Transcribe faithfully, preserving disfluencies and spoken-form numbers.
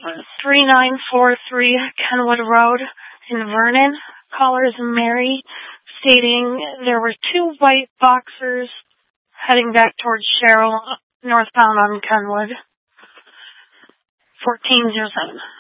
three nine four three Kenwood Road in Vernon. Caller is Mary, stating there were two white boxers heading back towards Sherrill, northbound on Kenwood. fourteen oh seven.